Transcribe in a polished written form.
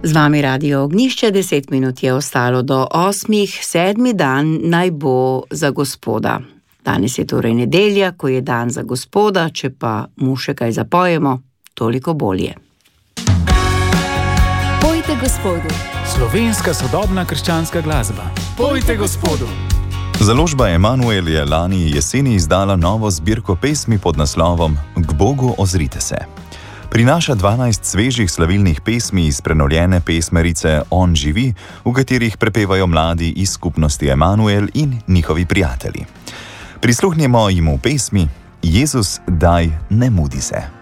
Z vami Radio Ognjišče, 10 minut je ostalo do 8. 7. dan naj bo za Gospoda. Danes je torej nedelja, ko je dan za Gospoda, če pa mu še kaj zapojemo, toliko bolje. Pojte Gospodu. Slovenska sodobna krščanska glasba. Pojte Gospodu. Založba Emanuel je lani jeseni izdala novo zbirko pesmi pod naslovom K Bogu ozrite se. Prinaša 12 svežih slavilnih pesmi iz prenovljene pesmerice On živi, v katerih prepevajo mladi iz skupnosti Emanuel in njihovi prijatelji. Prisluhnimo jim v pesmi Jezus, daj, ne mudi se.